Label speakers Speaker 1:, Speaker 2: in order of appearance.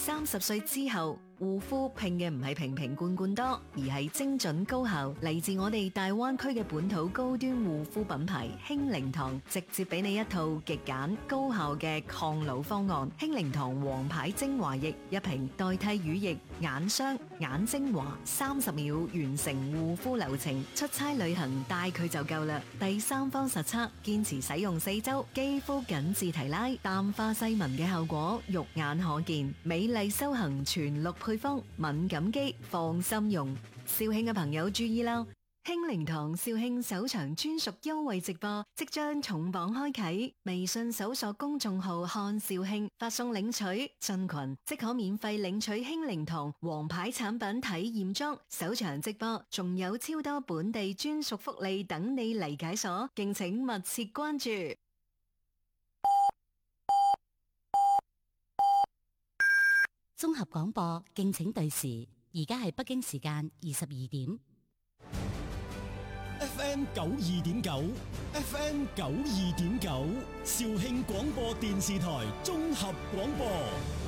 Speaker 1: 30歲之後，護膚拼嘅唔係瓶瓶罐罐多，而係精準高效。嚟自我哋大灣區嘅本土高端護膚品牌興靈堂，直接俾你一套極簡高效嘅抗老方案。興靈堂王牌精華液一瓶代替乳液、眼霜、眼精華，30秒完成護膚流程。出差旅行帶佢就夠啦。第三方實測，堅持使用4周，肌膚緊緻提拉，淡化細紋嘅效果肉眼可見。美麗修行全6配方，敏感肌放心用。肇慶嘅朋友注意啦！興靈堂肇慶首場專屬優惠直播即將重磅開啟，微信搜索公眾號看肇慶，發送領取進群即可免費領取興靈堂王牌產品體驗裝。首場直播仲有超多本地專屬福利等你嚟解鎖，敬請密切關注。
Speaker 2: 綜合廣播，敬請對時。而家係北京時間22點。
Speaker 3: FM 92.9 FM 92.9，肇慶廣播電視台綜合廣播。